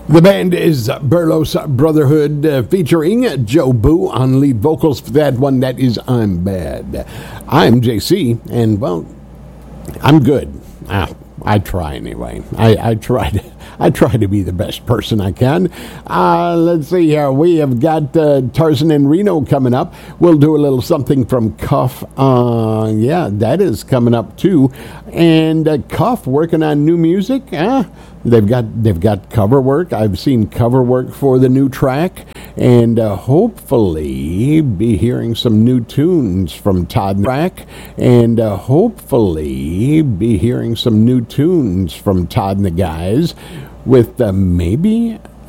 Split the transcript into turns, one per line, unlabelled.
The band is Burlos Brotherhood featuring Joe Boo on lead vocals for that one. That is I'm Bad. I'm JC, and, well, I'm good. I try anyway. I try to be the best person I can. Let's see here. We have got Tarzan and Reno coming up. We'll do a little something from Cuff. Yeah, that is coming up too. And Cuff working on new music. They've got cover work. I've seen cover work for the new track, and hopefully be hearing some new tunes from Todd and Track, and hopefully be hearing some new tunes from Todd and the guys, with maybe